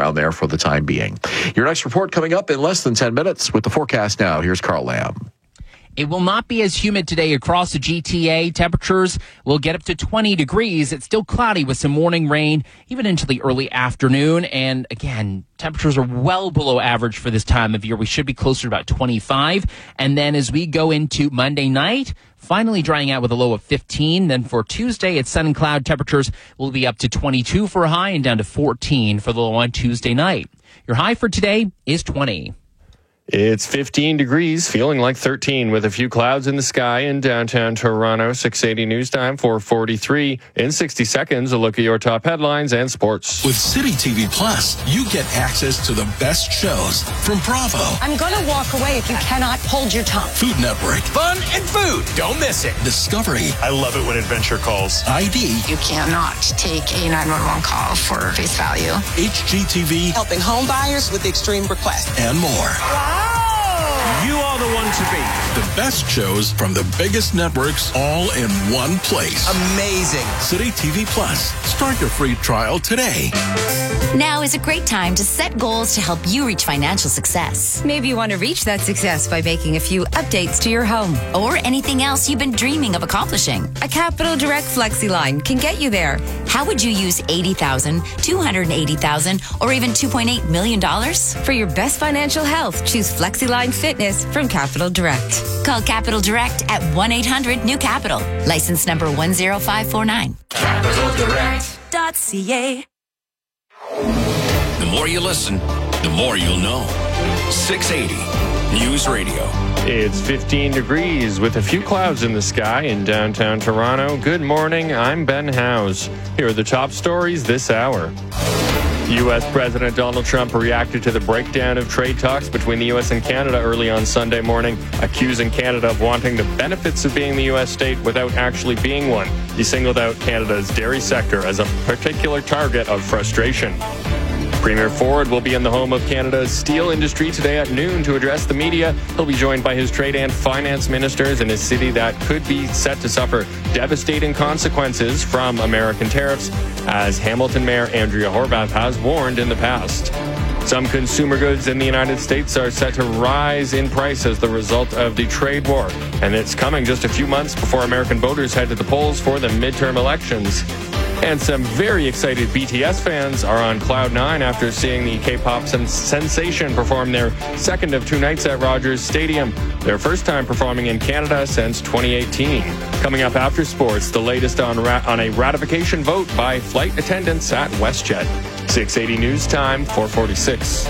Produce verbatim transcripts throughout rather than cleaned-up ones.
around there for the time being. Your next report coming up in less than ten minutes with the forecast now. Here's Carl Lamb. It will not be as humid today across the G T A. Temperatures will get up to twenty degrees. It's still cloudy with some morning rain, even into the early afternoon. And again, temperatures are well below average for this time of year. We should be closer to about twenty-five. And then as we go into Monday night, finally drying out with a low of fifteen. Then for Tuesday, it's sun and cloud. Temperatures will be up to twenty-two for a high and down to fourteen for the low on Tuesday night. Your high for today is twenty. It's fifteen degrees, feeling like thirteen with a few clouds in the sky in downtown Toronto. six eighty News Time, four forty-three. In sixty seconds, a look at your top headlines and sports. With City T V Plus, you get access to the best shows from Bravo. I'm going to walk away if you cannot hold your tongue. Food Network. Fun and food. Don't miss it. Discovery. I love it when adventure calls. I D. You cannot take a nine one one call for face value. H G T V. Helping home buyers with extreme requests. And more. Wow. You are the one to beat. The best shows from the biggest networks all in one place. Amazing. City T V Plus. Start your free trial today. Now is a great time to set goals to help you reach financial success. Maybe you want to reach that success by making a few updates to your home. Or anything else you've been dreaming of accomplishing. A Capital Direct FlexiLine can get you there. How would you use eighty thousand dollars, two hundred eighty thousand dollars, or even two point eight million dollars? For your best financial health, choose FlexiLine Fitness from Capital Direct. Call Capital Direct at one eight hundred new capital. License number one zero five four nine. capital direct dot c a. The more you listen, the more you'll know. six eighty News Radio. It's fifteen degrees with a few clouds in the sky in downtown Toronto. Good morning, I'm Ben Howes. Here are the top stories this hour. U S. President Donald Trump reacted to the breakdown of trade talks between the U S and Canada early on Sunday morning, accusing Canada of wanting the benefits of being the U S state without actually being one. He singled out Canada's dairy sector as a particular target of frustration. Premier Ford will be in the home of Canada's steel industry today at noon to address the media. He'll be joined by his trade and finance ministers in a city that could be set to suffer devastating consequences from American tariffs, as Hamilton Mayor Andrea Horwath has warned in the past. Some consumer goods in the United States are set to rise in price as the result of the trade war, and it's coming just a few months before American voters head to the polls for the midterm elections. And some very excited B T S fans are on cloud nine after seeing the K-pop sensation perform their second of two nights at Rogers Stadium, their first time performing in Canada since twenty eighteen. Coming up after sports, the latest on, ra- on a ratification vote by flight attendants at WestJet. six eighty News Time, four forty-six.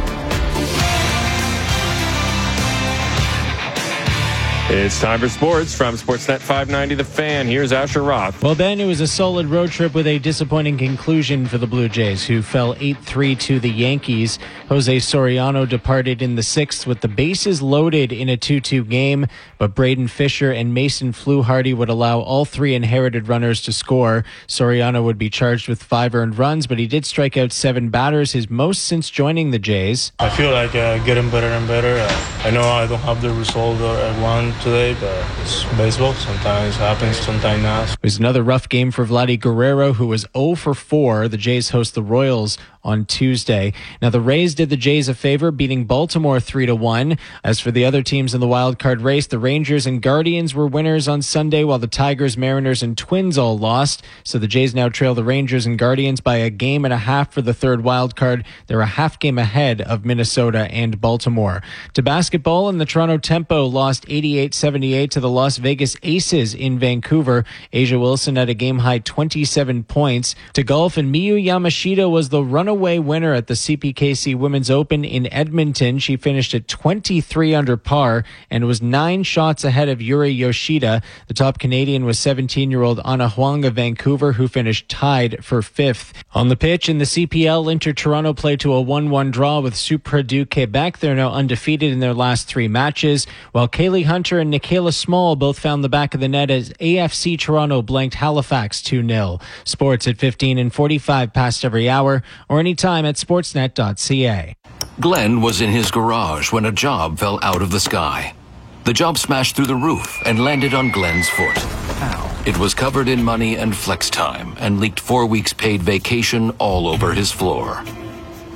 It's time for sports from Sportsnet five ninety The Fan. Here's Asher Roth. Well, Ben, it was a solid road trip with a disappointing conclusion for the Blue Jays, who fell eight three to the Yankees. Jose Soriano departed in the sixth with the bases loaded in a two two game, but Braden Fisher and Mason Fluharty would allow all three inherited runners to score. Soriano would be charged with five earned runs, but he did strike out seven batters, his most since joining the Jays. I feel like uh, getting better and better. Uh, I know I don't have the result I want today, but it's baseball. Sometimes it happens, sometimes not. It was another rough game for Vladdy Guerrero, who was oh for four. The Jays host the Royals on Tuesday. Now, the Rays did the Jays a favor, beating Baltimore three to one. As for the other teams in the wild card race, the Rangers and Guardians were winners on Sunday, while the Tigers, Mariners, and Twins all lost. So the Jays now trail the Rangers and Guardians by a game and a half for the third wild card. They're a half game ahead of Minnesota and Baltimore. To basketball, and the Toronto Tempo lost eighty-eight seventy-eight to the Las Vegas Aces in Vancouver. Asia Wilson had a game-high twenty-seven points. To golf, and Miyu Yamashita was the runaway winner at the C P K C Women's Open in Edmonton. She finished at twenty-three under par and was nine shots ahead of Yuri Yoshida. The top Canadian was seventeen-year-old Ana Huang of Vancouver, who finished tied for fifth. On the pitch in the C P L, Inter Toronto played to a one one draw with Supra du Quebec. They're now undefeated in their last three matches, while Kaylee Hunter and Nikayla Small both found the back of the net as A F C Toronto blanked Halifax two nil. Sports at fifteen and forty-five past every hour, or anytime at sportsnet dot c a. Glenn was in his garage when a job fell out of the sky. The job smashed through the roof and landed on Glenn's foot. Ow. It was covered in money and flex time and leaked four weeks paid vacation all over his floor.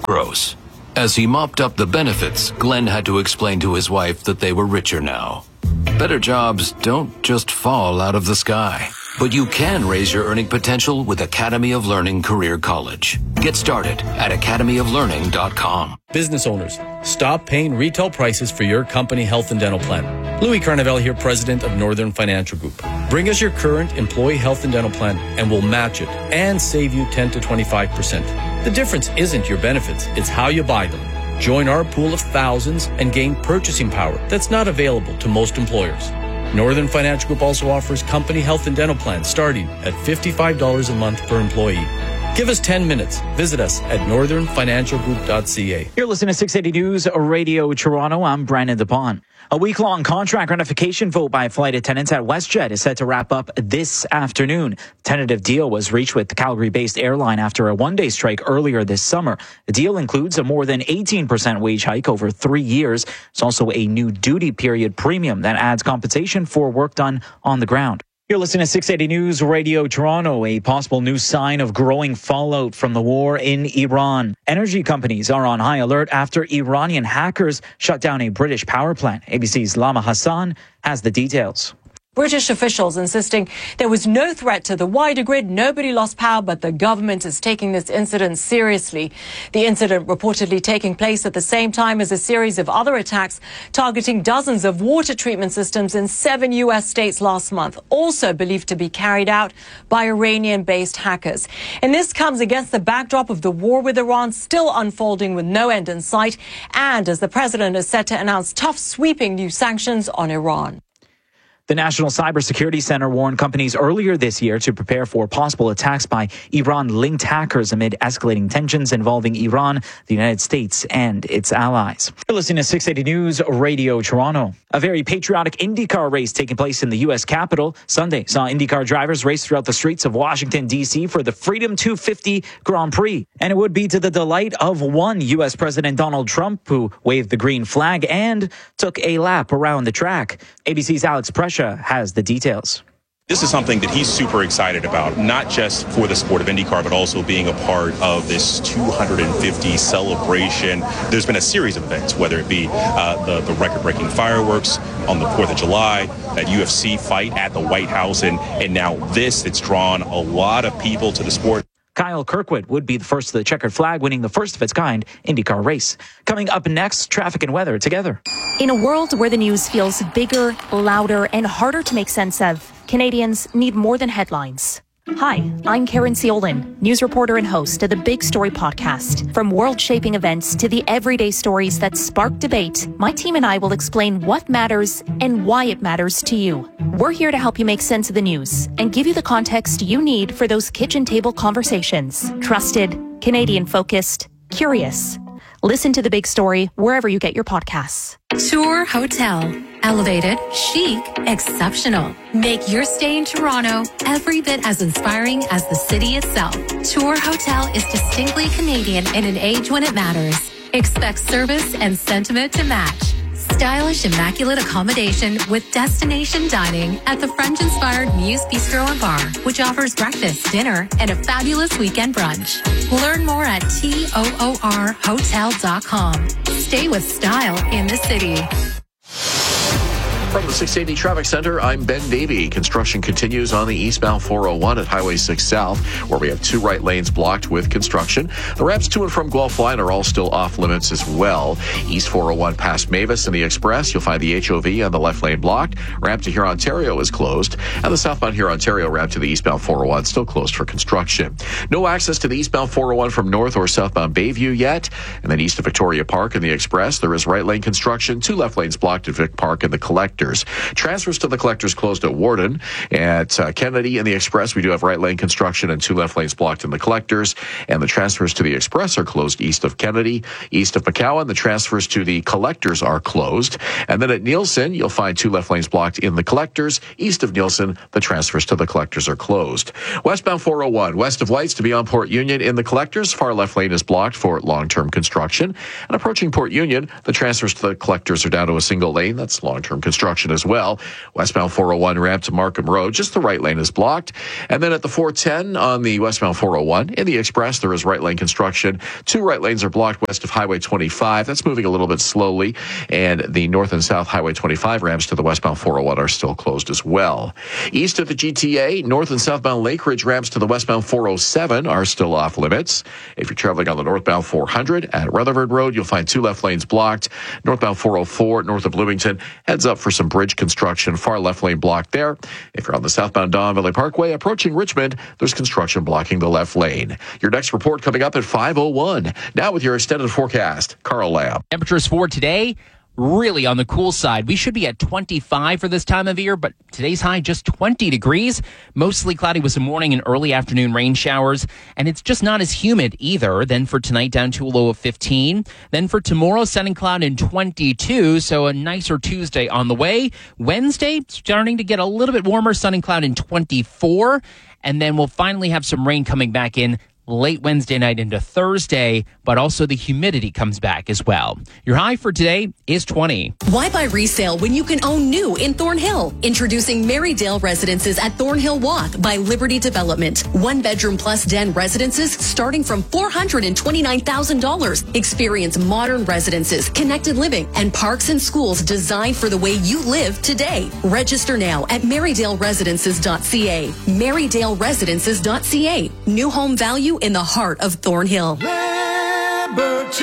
gross. As he mopped up the benefits, Glenn had to explain to his wife that they were richer now. Better jobs don't just fall out of the sky. But you can raise your earning potential with Academy of Learning Career College. Get started at academy of learning dot com. Business owners, stop paying retail prices for your company health and dental plan. Louis Carnevale here, president of Northern Financial Group. Bring us your current employee health and dental plan and we'll match it and save you ten to twenty-five percent. The difference isn't your benefits, it's how you buy them. Join our pool of thousands and gain purchasing power that's not available to most employers. Northern Financial Group also offers company health and dental plans starting at fifty-five dollars a month per employee. Give us ten minutes. Visit us at northern financial group dot c a. You're listening to six eighty News Radio Toronto. I'm Brandon DePon. A week-long contract ratification vote by flight attendants at WestJet is set to wrap up this afternoon. Tentative deal was reached with the Calgary-based airline after a one-day strike earlier this summer. The deal includes a more than eighteen percent wage hike over three years. It's also a new duty period premium that adds compensation for work done on the ground. You're listening to six eighty News Radio Toronto. A possible new sign of growing fallout from the war in Iran. Energy companies are on high alert after Iranian hackers shut down a British power plant. A B C's Lama Hassan has the details. British officials insisting there was no threat to the wider grid. Nobody lost power, but the government is taking this incident seriously. The incident reportedly taking place at the same time as a series of other attacks targeting dozens of water treatment systems in seven U S states last month, also believed to be carried out by Iranian-based hackers. And this comes against the backdrop of the war with Iran still unfolding with no end in sight, and as the president is set to announce tough, sweeping new sanctions on Iran. The National Cybersecurity Center warned companies earlier this year to prepare for possible attacks by Iran-linked hackers amid escalating tensions involving Iran, the United States, and its allies. You're listening to six eighty News Radio Toronto. A very patriotic IndyCar race taking place in the U S Capitol Sunday saw IndyCar drivers race throughout the streets of Washington, D C for the Freedom two fifty Grand Prix. And it would be to the delight of one U S President Donald Trump, who waved the green flag and took a lap around the track. A B C's Alex Prescia has the details. This is something that he's super excited about, not just for the sport of IndyCar, but also being a part of this two hundred fifty celebration. There's been a series of events, whether it be uh, the, the record-breaking fireworks on the fourth of July, that U F C fight at the White House, and, and now this, it's drawn a lot of people to the sport. Kyle Kirkwood would be the first to the checkered flag, winning the first of its kind IndyCar race. Coming up next, traffic and weather together. In a world where the news feels bigger, louder, and harder to make sense of, Canadians need more than headlines. Hi, I'm Karen Ciolin, news reporter and host of the Big Story podcast. From world-shaping events to the everyday stories that spark debate, my team and I will explain what matters and why it matters to you. We're here to help you make sense of the news and give you the context you need for those kitchen table conversations. Trusted, Canadian-focused, curious. Listen to The Big Story wherever you get your podcasts. Tour Hotel. Elevated, chic, exceptional. Make your stay in Toronto every bit as inspiring as the city itself. Tour Hotel is distinctly Canadian in an age when it matters. Expect service and sentiment to match. Stylish, immaculate accommodation with destination dining at the French-inspired Muse Bistro and Bar, which offers breakfast, dinner, and a fabulous weekend brunch. Learn more at toor hotel dot com. Stay with style in the city. From the six eighty Traffic Center, I'm Ben Davey. Construction continues on the eastbound four oh one at Highway six South, where we have two right lanes blocked with construction. The ramps to and from Guelph Line are all still off limits as well. East four oh one past Mavis and the Express, you'll find the H O V on the left lane blocked. Ramp to Huron, Ontario is closed, and the southbound Huron, Ontario ramp to the eastbound four oh one still closed for construction. No access to the eastbound four oh one from north or southbound Bayview yet. And then east of Victoria Park and the Express, there is right lane construction, two left lanes blocked at Vic Park and the Collectors. Transfers to the Collectors closed at Warden. At uh, Kennedy and the Express, we do have right lane construction and two left lanes blocked in the Collectors. And the transfers to the Express are closed east of Kennedy. East of McCowan, the transfers to the Collectors are closed. And then at Nielsen, you'll find two left lanes blocked in the Collectors. East of Nielsen, the transfers to the Collectors are closed. Westbound four oh one, west of Lights to beyond Port Union in the Collectors, far left lane is blocked for long-term construction. And approaching Port Union, the transfers to the Collectors are down to a single lane. That's long-term construction. construction as well. Westbound four oh one ramp to Markham Road, just the right lane is blocked. And then at the four ten on the westbound four oh one in the express, there is right lane construction. Two right lanes are blocked west of Highway twenty-five. That's moving a little bit slowly. And the north and south Highway twenty-five ramps to the westbound four oh one are still closed as well. East of the G T A, north and southbound Lake Ridge ramps to the westbound four oh seven are still off limits. If you're traveling on the northbound four hundred at Rutherford Road, you'll find two left lanes blocked. Northbound four oh four north of Bloomington, heads up for some bridge construction. Far left lane blocked there. If you're on the southbound Don Valley Parkway approaching Richmond, there's construction blocking the left lane. Your next report coming up at five oh one. Now with your extended forecast, Carl Lamb. Temperatures for today, really on the cool side. We should be at twenty-five for this time of year, but today's high just twenty degrees. Mostly cloudy with some morning and early afternoon rain showers, and it's just not as humid either. Then for tonight, down to a low of fifteen. Then for tomorrow, sun and cloud in twenty-two, so a nicer Tuesday on the way. Wednesday, starting to get a little bit warmer, sun and cloud in twenty-four, and then we'll finally have some rain coming back in late Wednesday night into Thursday, but also the humidity comes back as well. Your high for today is twenty. Why buy resale when you can own new in Thornhill? Introducing Marydale Residences at Thornhill Walk by Liberty Development. One bedroom plus den residences starting from four hundred twenty-nine thousand dollars. Experience modern residences, connected living, and parks and schools designed for the way you live today. Register now at marydale residences dot c a. marydale residences dot c a. New home value in the heart of Thornhill. Liberty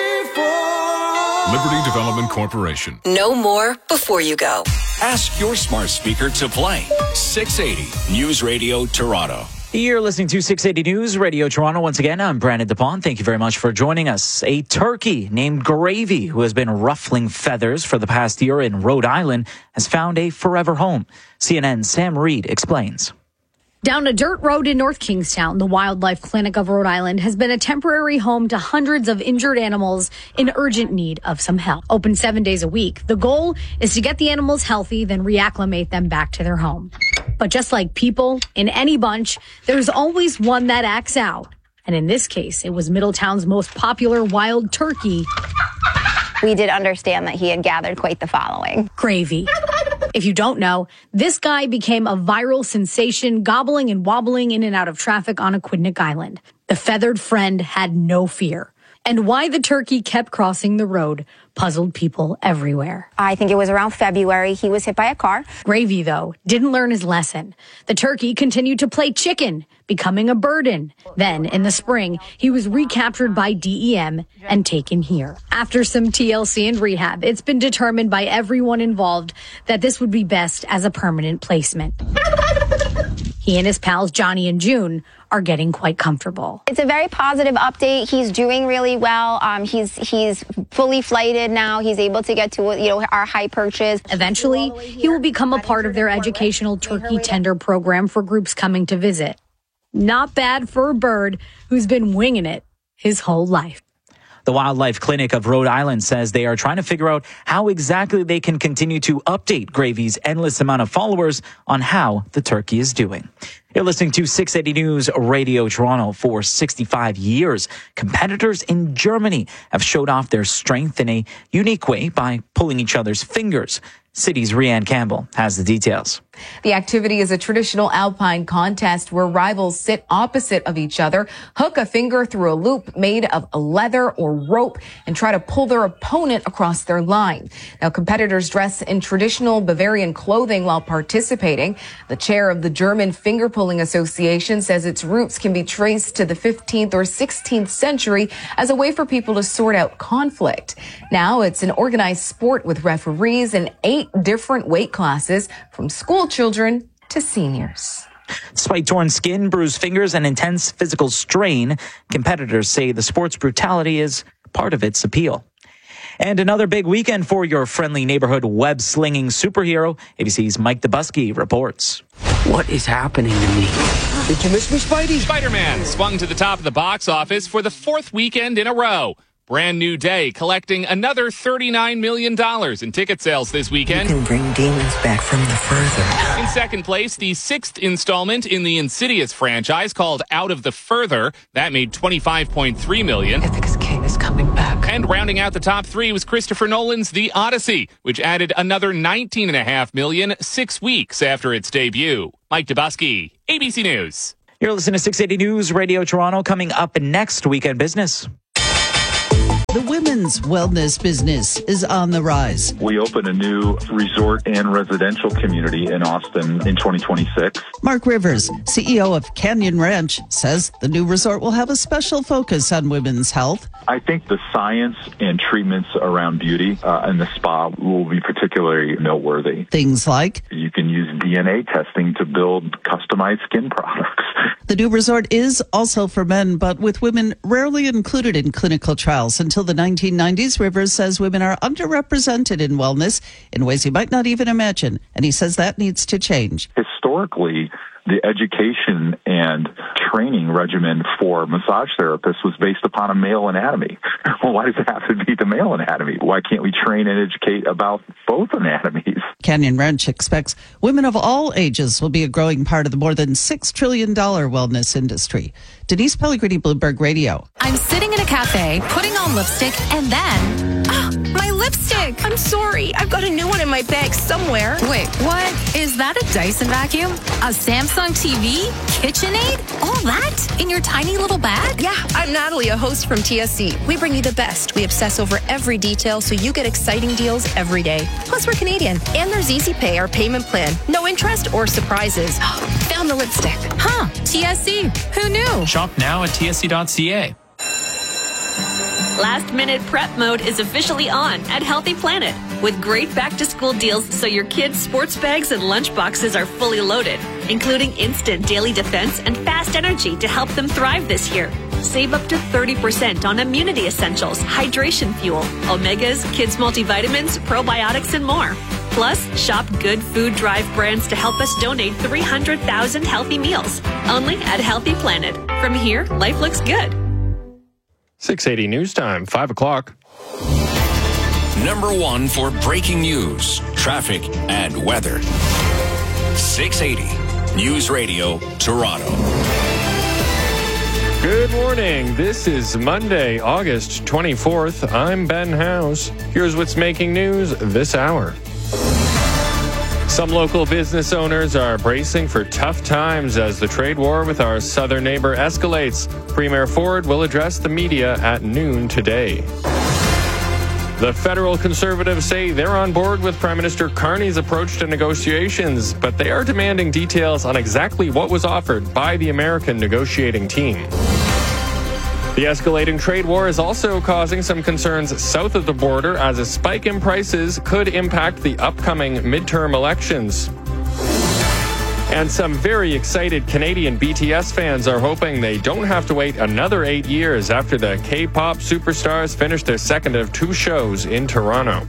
Development Corporation. Know more before you go. Ask your smart speaker to play six eighty News Radio Toronto. You're listening to six eighty News Radio Toronto. Once again, I'm Brandon DePon. Thank you very much for joining us. A turkey named Gravy, who has been ruffling feathers for the past year in Rhode Island, has found a forever home. C N N's Sam Reed explains. Down a dirt road in North Kingstown, the Wildlife Clinic of Rhode Island has been a temporary home to hundreds of injured animals in urgent need of some help. Open seven days a week. The goal is to get the animals healthy, then reacclimate them back to their home. But just like people, in any bunch, there's always one that acts out. And in this case, it was Middletown's most popular wild turkey. We did understand that he had gathered quite the following. Gravy. If you don't know, this guy became a viral sensation, gobbling and wobbling in and out of traffic on Aquidneck Island. The feathered friend had no fear. And why the turkey kept crossing the road puzzled people everywhere. I think it was around February. He was hit by a car. Gravy, though, didn't learn his lesson. The turkey continued to play chicken, becoming a burden. Then, in the spring, he was recaptured by D E M and taken here. After some T L C and rehab, it's been determined by everyone involved that this would be best as a permanent placement. He and his pals, Johnny and June, are getting quite comfortable. It's a very positive update. He's doing really well. Um, he's he's fully flighted now. He's able to get to, you know, our high perches. Eventually, he will become a part of their educational turkey tender program for groups coming to visit. Not bad for a bird who's been winging it his whole life. The Wildlife Clinic of Rhode Island says they are trying to figure out how exactly they can continue to update Gravy's endless amount of followers on how the turkey is doing. You're listening to six eighty News Radio Toronto. For sixty-five years, competitors in Germany have showed off their strength in a unique way by pulling each other's fingers. City's Rianne Campbell has the details. The activity is a traditional alpine contest where rivals sit opposite of each other, hook a finger through a loop made of leather or rope, and try to pull their opponent across their line. Now, competitors dress in traditional Bavarian clothing while participating. The chair of the German Finger Pulling Association says its roots can be traced to the fifteenth or sixteenth century as a way for people to sort out conflict. Now it's an organized sport with referees in eight different weight classes, from school children to seniors. Despite torn skin, bruised fingers, and intense physical strain, competitors say the sport's brutality is part of its appeal. And another big weekend for your friendly neighborhood web-slinging superhero. A B C's Mike Dubusky reports. What is happening to me? Did you miss me, Spidey? Spider-Man swung to the top of the box office for the fourth weekend in a row. Brand New Day collecting another thirty-nine million dollars in ticket sales this weekend. You can bring demons back from the further. In second place, the sixth installment in the Insidious franchise called Out of the Further. That made twenty-five point three million dollars. Ithacus King is coming back. And rounding out the top three was Christopher Nolan's The Odyssey, which added another nineteen point five million dollars six weeks after its debut. Mike Dubusky, A B C News. You're listening to six eighty News Radio Toronto. Coming up next, Weekend Business. The women's wellness business is on the rise. We open a new resort and residential community in Austin in twenty twenty-six. Mark Rivers, C E O of Canyon Ranch, says the new resort will have a special focus on women's health. I think the science and treatments around beauty uh, and the spa will be particularly noteworthy. Things like you can use D N A testing to build customized skin products. The new resort is also for men, but with women rarely included in clinical trials. Until the nineteen nineties, Rivers says women are underrepresented in wellness in ways you might not even imagine, and he says that needs to change. Historically, the education and training regimen for massage therapists was based upon a male anatomy. Well, why does it have to be the male anatomy? Why can't we train and educate about both anatomies? Canyon Ranch expects women of all ages will be a growing part of the more than six trillion dollars wellness industry. Denise Pellegrini, Bloomberg Radio. I'm sitting in a cafe, putting on lipstick, and then... Ah, my lipstick! I'm sorry. I've got a new one in my bag somewhere. Wait, what? Is that a Dyson vacuum? A Samsung T V? KitchenAid? All that? In your tiny little bag? Yeah, I'm Natalie, a host from T S C. We bring you the best. We obsess over every detail so you get exciting deals every day. Plus, we're Canadian. And there's Easy Pay, our payment plan. No interest or surprises. Found the lipstick. Huh, T S C. Who knew? Shop now at T S C dot C A. Last minute prep mode is officially on at Healthy Planet with great back to school deals so your kids' sports bags and lunch boxes are fully loaded, including instant daily defense and fast energy to help them thrive this year. Save up to thirty percent on immunity essentials, hydration fuel, omegas, kids multivitamins, probiotics, and more. Plus, shop Good Food Drive brands to help us donate three hundred thousand healthy meals. Only at Healthy Planet. From here, life looks good. six eighty News Time, five o'clock. Number one for breaking news, traffic, and weather. six eighty News Radio, Toronto. Good morning. This is Monday, August twenty-fourth. I'm Ben House. Here's what's making news this hour. Some local business owners are bracing for tough times as the trade war with our southern neighbor escalates. Premier Ford will address the media at noon today. The federal Conservatives say they're on board with Prime Minister Carney's approach to negotiations, but they are demanding details on exactly what was offered by the American negotiating team. The escalating trade war is also causing some concerns south of the border as a spike in prices could impact the upcoming midterm elections. And some very excited Canadian B T S fans are hoping they don't have to wait another eight years after the K-pop superstars finish their second of two shows in Toronto.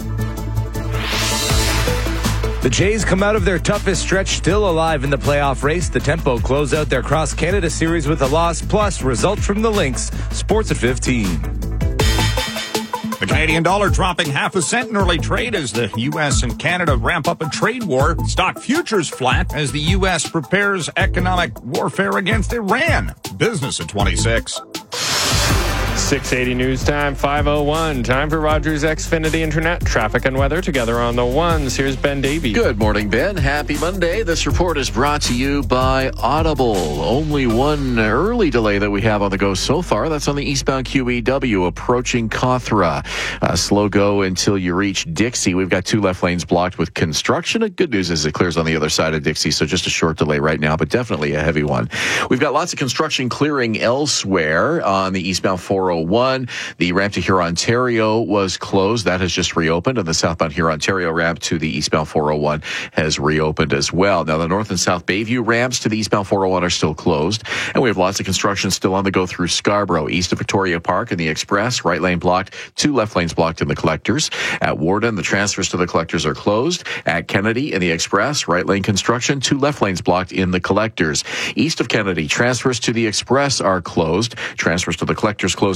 The Jays come out of their toughest stretch still alive in the playoff race. The Tempo close out their Cross-Canada series with a loss, plus results from the Lynx. Sports at fifteen. The Canadian dollar dropping half a cent in early trade as the U S and Canada ramp up a trade war. Stock futures flat as the U S prepares economic warfare against Iran. Business at twenty-six. six eighty News Time, five oh one. Time for Rogers Xfinity Internet traffic and weather together on the ones. Here's Ben Davey. Good morning, Ben. Happy Monday. This report is brought to you by Audible. Only one early delay that we have on the go so far. That's on the eastbound Q E W approaching Cawthra. Uh, slow go until you reach Dixie. We've got two left lanes blocked with construction. The good news is it clears on the other side of Dixie, so just a short delay right now, but definitely a heavy one. We've got lots of construction clearing elsewhere on the eastbound four oh one. The ramp to Hurontario was closed. That has just reopened, and the southbound Hurontario ramp to the eastbound four oh one has reopened as well. Now, the north and south Bayview ramps to the eastbound four oh one are still closed, and we have lots of construction still on the go through Scarborough, east of Victoria Park and the Express. Right lane blocked, two left lanes blocked in the collectors. At Warden, the transfers to the collectors are closed. At Kennedy in the Express, right lane construction, two left lanes blocked in the collectors. East of Kennedy, transfers to the Express are closed. Transfers to the collectors closed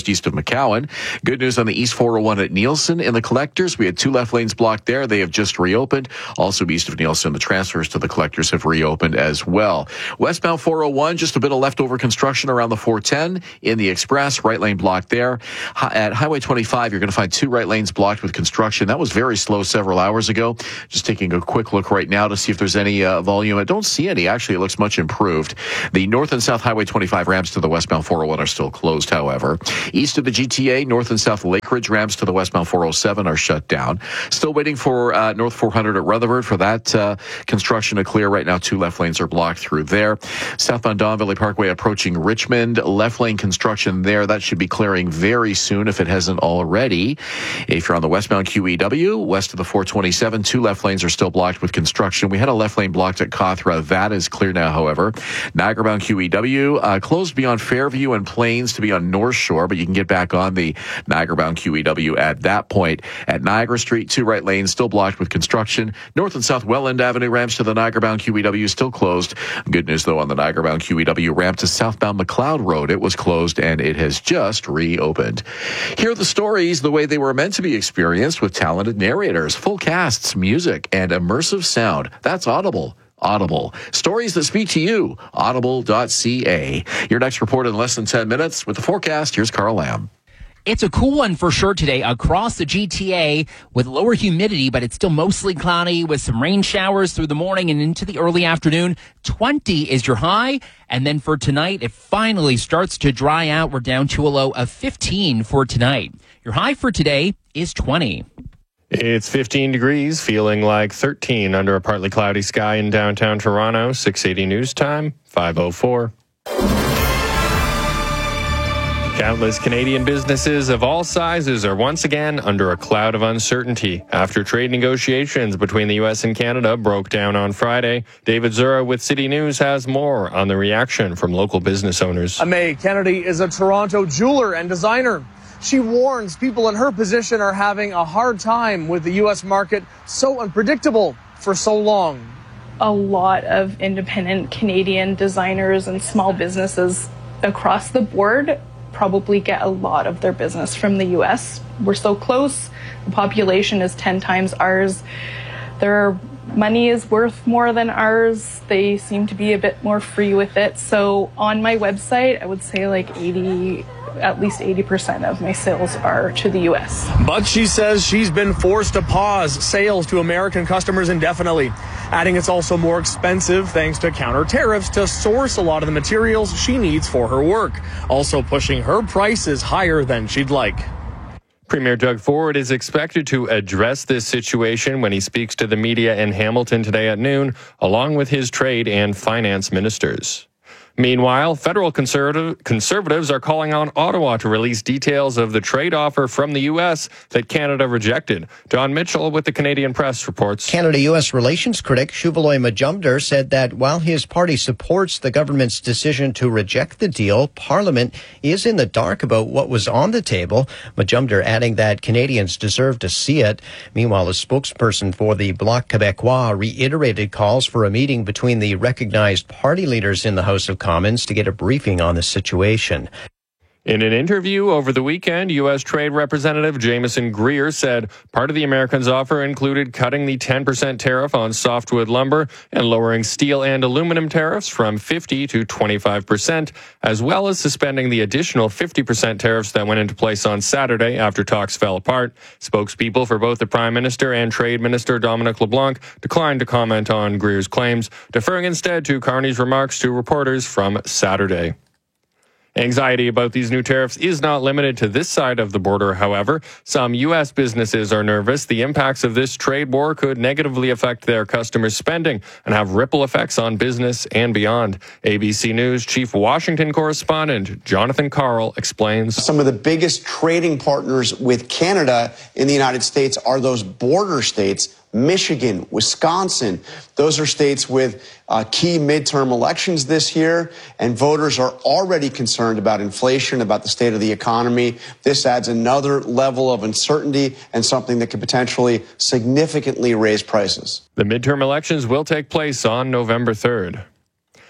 east of McCowan. Good news on the East four oh one at Nielsen. In the collectors, we had two left lanes blocked there. They have just reopened. Also east of Nielsen, the transfers to the collectors have reopened as well. Westbound four oh one, just a bit of leftover construction around the four ten. In the express, right lane blocked there. At Highway twenty-five, you're going to find two right lanes blocked with construction. That was very slow several hours ago. Just taking a quick look right now to see if there's any uh, volume. I don't see any. Actually, it looks much improved. The north and south Highway twenty-five ramps to the westbound four oh one are still closed, however. East of the G T A, north and south Lakeridge ramps to the westbound four oh seven are shut down. Still waiting for uh, North four hundred at Rutherford for that uh, construction to clear. Right now, two left lanes are blocked through there. Southbound Don Valley Parkway approaching Richmond. Left lane construction there. That should be clearing very soon if it hasn't already. If you're on the westbound Q E W, west of the four twenty-seven, two left lanes are still blocked with construction. We had a left lane blocked at Cawthra. That is clear now, however. Niagara bound Q E W, uh, closed beyond Fairview and Plains to be on North Shore, but you can get back on the Niagara bound Q E W at that point. At Niagara Street, two right lanes still blocked with construction. North and south Welland Avenue ramps to the Niagara bound Q E W still closed. Good news, though, on the Niagara bound Q E W ramp to southbound McLeod Road. It was closed and it has just reopened. Here are the stories the way they were meant to be experienced with talented narrators, full casts, music, and immersive sound. That's Audible. Audible. Stories that speak to you. Audible dot c a. Your next report in less than ten minutes. With the forecast, here's Carl Lamb. It's a cool one for sure today across the G T A with lower humidity, but it's still mostly cloudy with some rain showers through the morning and into the early afternoon. twenty is your high. And then for tonight, it finally starts to dry out. We're down to a low of fifteen for tonight. Your high for today is twenty. It's fifteen degrees, feeling like thirteen under a partly cloudy sky in downtown Toronto. six eighty news time, five oh four. Countless Canadian businesses of all sizes are once again under a cloud of uncertainty after trade negotiations between the U S and Canada broke down on Friday. David Zura with City News has more on the reaction from local business owners. May Kennedy is a Toronto jeweler and designer. She warns people in her position are having a hard time with the U S market so unpredictable for so long. A lot of independent Canadian designers and small businesses across the board probably get a lot of their business from the U S. We're so close. The population is ten times ours. Their money is worth more than ours. They seem to be a bit more free with it. So on my website, I would say like eighty, at least eighty percent of my sales are to the U S. But she says she's been forced to pause sales to American customers indefinitely, adding it's also more expensive thanks to counter tariffs to source a lot of the materials she needs for her work, also pushing her prices higher than she'd like. Premier Doug Ford is expected to address this situation when he speaks to the media in Hamilton today at noon, along with his trade and finance ministers. Meanwhile, federal conservative, conservatives are calling on Ottawa to release details of the trade offer from the U S that Canada rejected. John Mitchell with the Canadian Press reports. Canada-U S relations critic Shuvaloy Majumdar said that while his party supports the government's decision to reject the deal, Parliament is in the dark about what was on the table. Majumdar adding that Canadians deserve to see it. Meanwhile, a spokesperson for the Bloc Québécois reiterated calls for a meeting between the recognized party leaders in the House of Commons to get a briefing on the situation. In an interview over the weekend, U S Trade Representative Jameson Greer said part of the Americans' offer included cutting the ten percent tariff on softwood lumber and lowering steel and aluminum tariffs from fifty to twenty-five percent, as well as suspending the additional fifty percent tariffs that went into place on Saturday after talks fell apart. Spokespeople for both the Prime Minister and Trade Minister Dominic LeBlanc declined to comment on Greer's claims, deferring instead to Carney's remarks to reporters from Saturday. Anxiety about these new tariffs is not limited to this side of the border, however. Some U S businesses are nervous the impacts of this trade war could negatively affect their customers' spending and have ripple effects on business and beyond. A B C News Chief Washington Correspondent Jonathan Karl explains. Some of the biggest trading partners with Canada in the United States are those border states. Michigan, Wisconsin, those are states with uh, key midterm elections this year, and voters are already concerned about inflation, about the state of the economy. This adds another level of uncertainty and something that could potentially significantly raise prices. The midterm elections will take place on November third.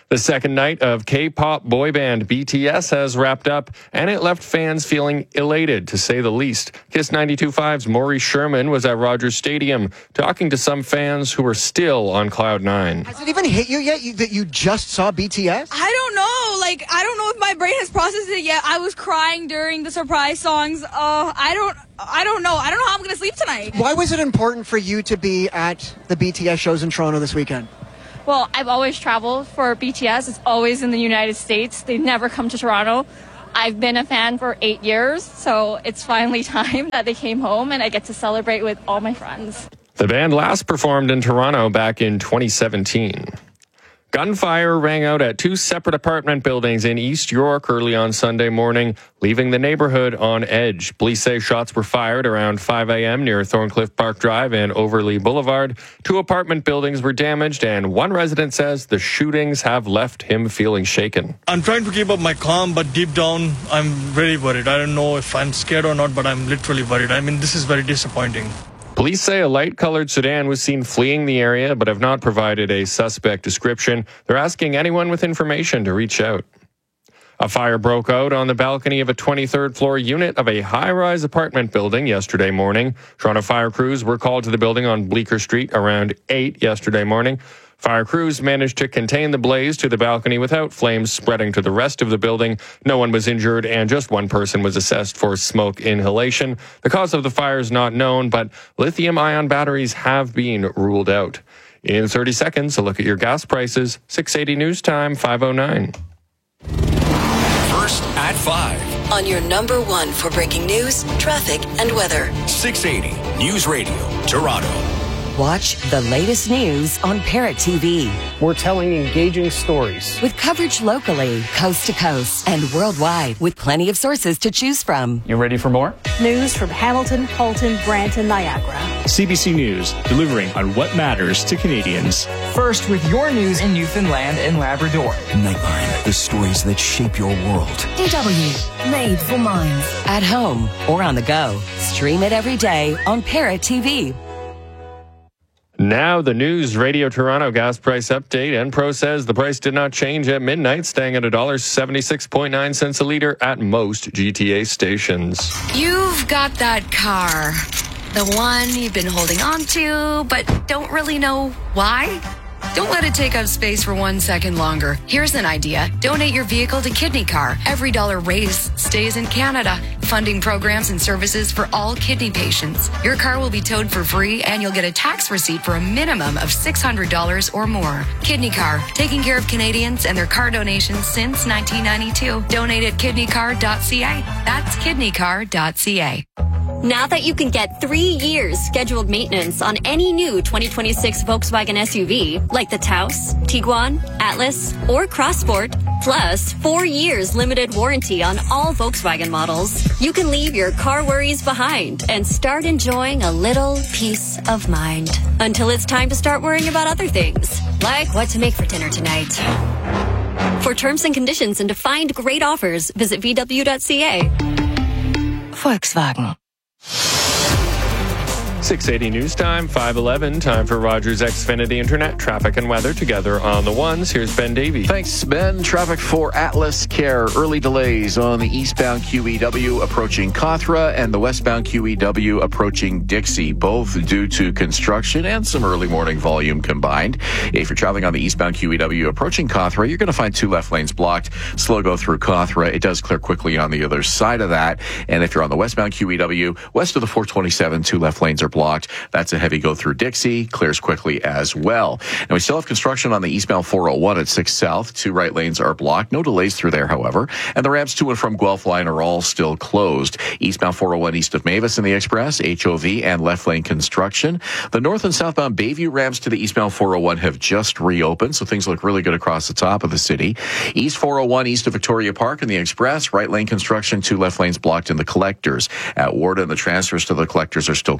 The second night of K-pop boy band B T S has wrapped up, and it left fans feeling elated, to say the least. Kiss ninety-two point five's Maurice Sherman was at Rogers Stadium, talking to some fans who were still on cloud nine. Has it even hit you yet you, that you just saw B T S? I don't know. Like, I don't know if my brain has processed it yet. I was crying during the surprise songs. Uh, I don't, I don't know. I don't know how I'm going to sleep tonight. Why was it important for you to be at the B T S shows in Toronto this weekend? Well, I've always traveled for B T S. It's always in the United States. They never come to Toronto. I've been a fan for eight years, so it's finally time that they came home and I get to celebrate with all my friends. The band last performed in Toronto back in twenty seventeen. Gunfire rang out at two separate apartment buildings in East York early on Sunday morning, leaving the neighborhood on edge. Police say shots were fired around five a.m. near Thorncliffe Park Drive and Overlea Boulevard. Two apartment buildings were damaged, and one resident says the shootings have left him feeling shaken. I'm trying to keep up my calm, but deep down, I'm very worried. I don't know if I'm scared or not, but I'm literally worried. I mean, this is very disappointing. Police say a light-colored sedan was seen fleeing the area, but have not provided a suspect description. They're asking anyone with information to reach out. A fire broke out on the balcony of a twenty-third floor unit of a high-rise apartment building yesterday morning. Toronto fire crews were called to the building on Bleecker Street around eight yesterday morning. Fire crews managed to contain the blaze to the balcony without flames spreading to the rest of the building. No one was injured, and just one person was assessed for smoke inhalation. The cause of the fire is not known, but lithium-ion batteries have been ruled out. In thirty seconds, a look at your gas prices. six eighty News Time, five oh nine. First at five. On your number one for breaking news, traffic, and weather. six eighty News Radio, Toronto. Watch the latest news on Parrot T V. We're telling engaging stories. With coverage locally, coast to coast, and worldwide, with plenty of sources to choose from. You ready for more? News from Hamilton, Halton, Brantton, Niagara. C B C News, delivering on what matters to Canadians. First with your news in Newfoundland and Labrador. Nightline, the stories that shape your world. D W, made for minds. At home or on the go. Stream it every day on Parrot T V. Now the News Radio Toronto gas price update. Enpro says the price did not change at midnight, staying at one dollar seventy-six point nine cents a litre at most G T A stations. You've got that car. The one you've been holding on to, but don't really know why? Don't let it take up space for one second longer. Here's an idea. Donate your vehicle to Kidney Car. Every dollar raised stays in Canada, funding programs and services for all kidney patients. Your car will be towed for free, and you'll get a tax receipt for a minimum of six hundred dollars or more. Kidney Car, taking care of Canadians and their car donations since nineteen ninety-two. Donate at kidney car dot c a. That's kidney car dot c a. Now that you can get three years scheduled maintenance on any new twenty twenty-six Volkswagen S U V, like the Taos, Tiguan, Atlas, or Crossport, plus four years limited warranty on all Volkswagen models, you can leave your car worries behind and start enjoying a little peace of mind. Until it's time to start worrying about other things, like what to make for dinner tonight. For terms and conditions and to find great offers, visit v w dot c a. Volkswagen. six eighty News Time, five eleven, time for Rogers Xfinity Internet, traffic and weather together on the ones. Here's Ben Davey. Thanks, Ben. Traffic for Atlas Care. Early delays on the eastbound Q E W approaching Cawthra and the westbound Q E W approaching Dixie, both due to construction and some early morning volume combined. If you're traveling on the eastbound Q E W approaching Cawthra, you're going to find two left lanes blocked. Slow go through Cawthra. It does clear quickly on the other side of that. And if you're on the westbound Q E W, west of the four twenty-seven, two left lanes are blocked. That's a heavy go through Dixie, clears quickly as well. And we still have construction on the eastbound four oh one at six South. Two right lanes are blocked. No delays through there, however. And the ramps to and from Guelph line are all still closed. Eastbound four oh one east of Mavis in the Express, H O V and left lane construction. The north and southbound Bayview ramps to the eastbound four oh one have just reopened, so things look really good across the top of the city. East four oh one east of Victoria Park in the Express, right lane construction, two left lanes blocked in the collectors. At Warden, the transfers to the collectors are still closed.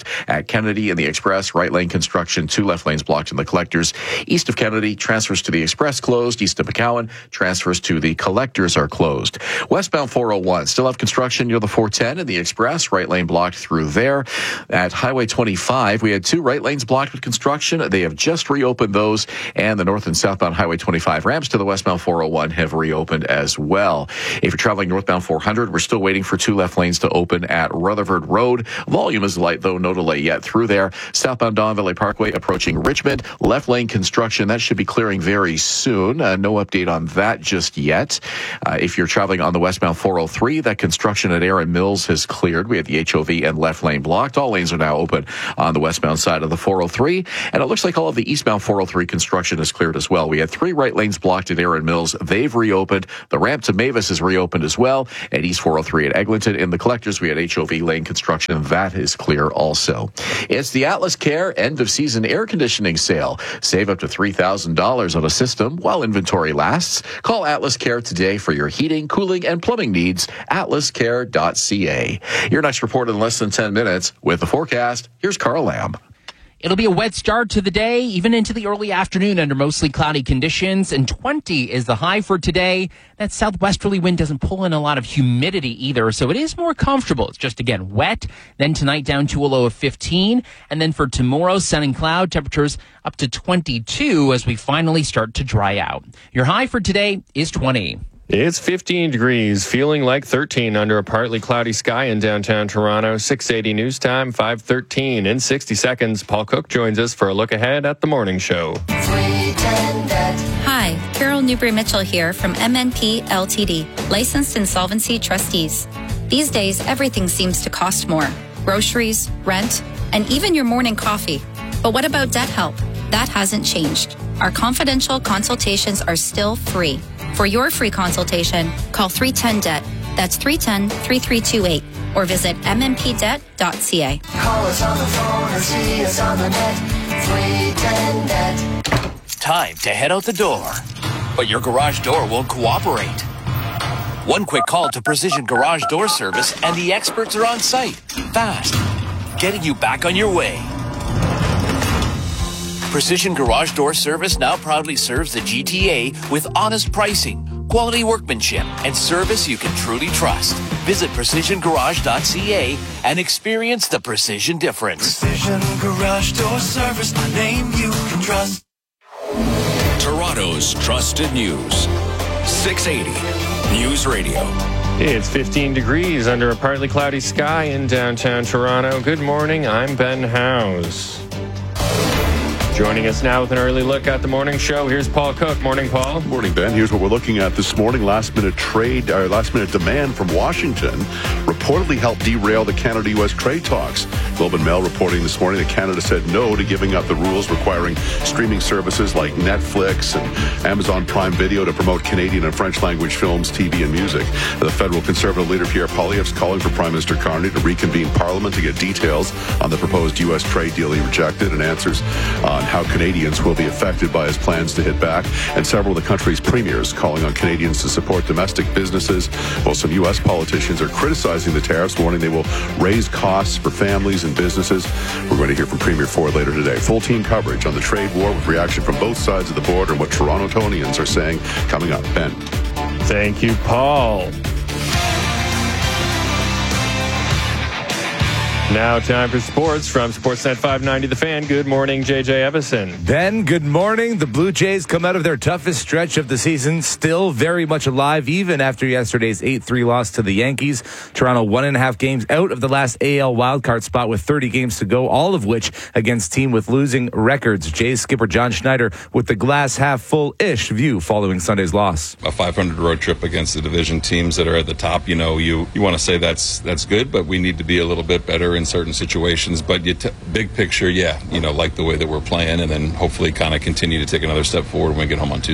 at Kennedy and the Express. Right lane construction, two left lanes blocked in the collectors. East of Kennedy, transfers to the Express closed. East of McCowan, transfers to the collectors are closed. Westbound four oh one, still have construction near the four ten and the Express. Right lane blocked through there. At Highway twenty-five, we had two right lanes blocked with construction. They have just reopened those, and the north and southbound Highway twenty-five ramps to the westbound four oh one have reopened as well. If you're traveling northbound four hundred, we're still waiting for two left lanes to open at Rutherford Road. Volume is light, though, no delay yet through there. Southbound Don Valley Parkway approaching Richmond. Left lane construction, that should be clearing very soon. Uh, no update on that just yet. Uh, if you're traveling on the westbound four oh three, that construction at Erin Mills has cleared. We had the H O V and left lane blocked. All lanes are now open on the westbound side of the four oh three, and it looks like all of the eastbound four oh three construction is cleared as well. We had three right lanes blocked at Erin Mills. They've reopened. The ramp to Mavis is reopened as well. At East four oh three at Eglinton. In the collectors, we had H O V lane construction. That is clear also. It's the Atlas Care end of season air conditioning sale. Save up to three thousand dollars on a system while inventory lasts. Call Atlas Care today for your heating, cooling, and plumbing needs. atlas care dot c a. Your next report in less than ten minutes. With the forecast, here's Carl Lamb. It'll be a wet start to the day, even into the early afternoon under mostly cloudy conditions, and twenty is the high for today. That southwesterly wind doesn't pull in a lot of humidity either, so it is more comfortable. It's just, again, wet. Then tonight down to a low of fifteen, and then for tomorrow, sun and cloud, temperatures up to twenty-two as we finally start to dry out. Your high for today is twenty. It's fifteen degrees, feeling like thirteen under a partly cloudy sky in downtown Toronto. six eighty news time, five thirteen. In sixty seconds, Paul Cook joins us for a look ahead at the morning show. Hi, Carol Newbury-Mitchell here from M N P L T D, licensed insolvency trustees. These days, everything seems to cost more. Groceries, rent, and even your morning coffee. But what about debt help? That hasn't changed. Our confidential consultations are still free. For your free consultation, call three one zero D E B T. That's three one zero, three three two eight. Or visit m m p debt dot c a. Call us on the phone or see us on the net. three one zero D E B T. Time to head out the door. But your garage door won't cooperate. One quick call to Precision Garage Door Service and the experts are on site. Fast. Getting you back on your way. Precision Garage Door Service now proudly serves the G T A with honest pricing, quality workmanship, and service you can truly trust. Visit precision garage dot c a and experience the precision difference. Precision Garage Door Service, the name you can trust. Toronto's trusted news. six eighty News Radio. It's fifteen degrees under a partly cloudy sky in downtown Toronto. Good morning, I'm Ben Howes. Joining us now with an early look at the morning show, here's Paul Cook. Morning, Paul. Morning, Ben. Here's what we're looking at this morning. Last-minute trade, or last-minute demand from Washington reportedly helped derail the Canada-U S trade talks. Globe and Mail reporting this morning that Canada said no to giving up the rules requiring streaming services like Netflix and Amazon Prime Video to promote Canadian and French-language films, T V, and music. The federal Conservative leader Pierre Poilievre's calling for Prime Minister Carney to reconvene Parliament to get details on the proposed U S trade deal he rejected and answers on how Canadians will be affected by his plans to hit back, and several of the country's premiers calling on Canadians to support domestic businesses, while some U S politicians are criticizing the tariffs, warning they will raise costs for families and businesses. We're going to hear from Premier Ford later today. Full team coverage on the trade war with reaction from both sides of the border and what Torontonians are saying coming up. Ben. Thank you, Paul. Now time for sports from Sportsnet five ninety The Fan. Good morning, J J Evison. Ben, good morning. The Blue Jays come out of their toughest stretch of the season, still very much alive, even after yesterday's eight three loss to the Yankees. Toronto one and a half games out of the last A L wildcard spot with thirty games to go, all of which against team with losing records. Jays skipper John Schneider with the glass half full-ish view following Sunday's loss. A five hundred road trip against the division teams that are at the top, you know, you, you want to say that's that's good, but we need to be a little bit better in certain situations. But you t- big picture, yeah, you know, like the way that we're playing, and then hopefully kind of continue to take another step forward when we get home on Tuesday.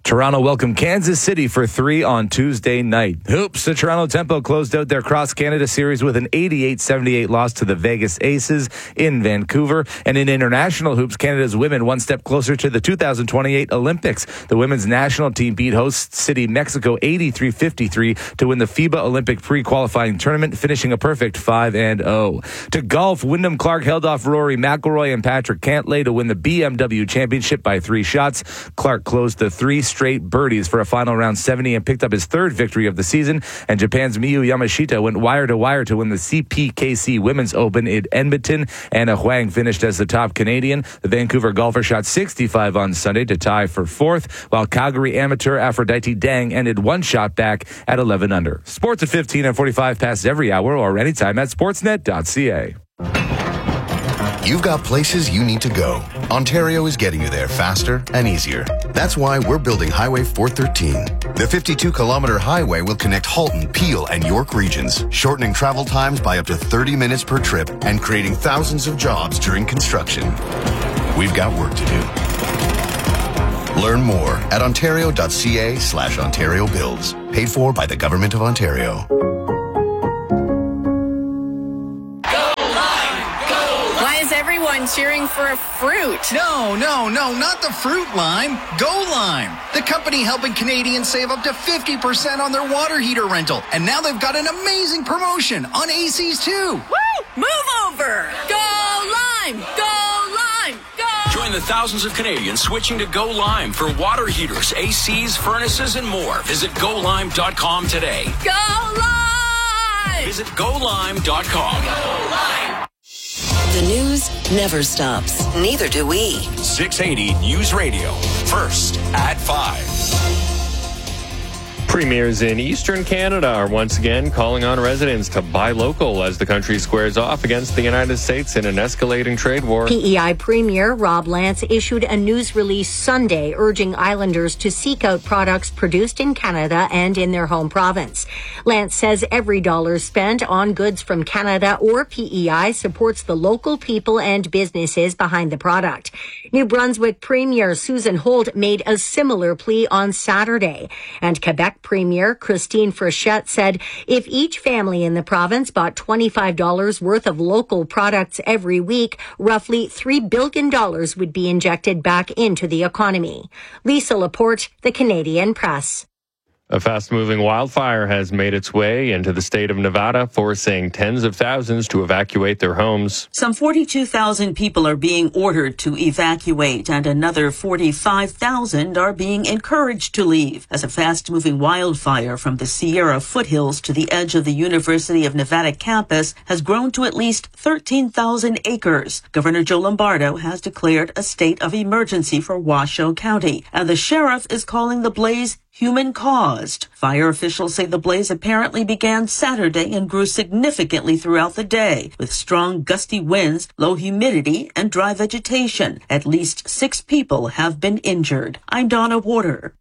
Toronto welcomed Kansas City for three on Tuesday night. Hoops, the Toronto Tempo closed out their Cross-Canada series with an eighty-eight seventy-eight loss to the Vegas Aces in Vancouver. And in international hoops, Canada's women one step closer to the two thousand twenty-eight Olympics. The women's national team beat host city Mexico eighty-three fifty-three to win the FIBA Olympic pre-qualifying tournament, finishing a perfect five and oh. To golf, Wyndham Clark held off Rory McIlroy and Patrick Cantlay to win the B M W Championship by three shots. Clark closed the three straight birdies for a final round seventy and picked up his third victory of the season. And Japan's Miyu Yamashita went wire to wire to win the C P K C Women's Open in Edmonton. Anna Huang finished as the top Canadian. The Vancouver golfer shot sixty-five on Sunday to tie for fourth, while Calgary amateur Aphrodite Dang ended one shot back at eleven under. Sports at fifteen and forty-five past every hour or anytime at sportsnet dot c a. You've got places you need to go. Ontario is getting you there faster and easier. That's why we're building Highway four thirteen. The fifty-two kilometer highway will connect Halton, Peel, and York regions, shortening travel times by up to thirty minutes per trip and creating thousands of jobs during construction. We've got work to do. Learn more at ontario.ca slash Ontario Builds. Paid for by the Government of Ontario. Everyone cheering for a fruit. No, no, no, not the fruit lime. Go Lime, the company helping Canadians save up to fifty percent on their water heater rental. And now they've got an amazing promotion on A Cs too. Woo! Move over. Go Lime. Go Lime. Go. Join the thousands of Canadians switching to Go Lime for water heaters, A Cs, furnaces, and more. Visit go lime dot com today. Go Lime. Visit go lime dot com. Go Lime. The news never stops. Neither do we. six eighty News Radio. First at five. Premiers in Eastern Canada are once again calling on residents to buy local as the country squares off against the United States in an escalating trade war. P E I Premier Rob Lance issued a news release Sunday urging islanders to seek out products produced in Canada and in their home province. Lance says every dollar spent on goods from Canada or P E I supports the local people and businesses behind the product. New Brunswick Premier Susan Holt made a similar plea on Saturday, and Quebec Premier Christine Frechette said if each family in the province bought twenty-five dollars worth of local products every week, roughly three billion dollars would be injected back into the economy. Lisa Laporte, The Canadian Press. A fast-moving wildfire has made its way into the state of Nevada, forcing tens of thousands to evacuate their homes. Some forty-two thousand people are being ordered to evacuate, and another forty-five thousand are being encouraged to leave as a fast-moving wildfire from the Sierra foothills to the edge of the University of Nevada campus has grown to at least thirteen thousand acres. Governor Joe Lombardo has declared a state of emergency for Washoe County, and the sheriff is calling the blaze human-caused. Fire officials say the blaze apparently began Saturday and grew significantly throughout the day, with strong gusty winds, low humidity, and dry vegetation. At least six people have been injured. I'm Donna Warder.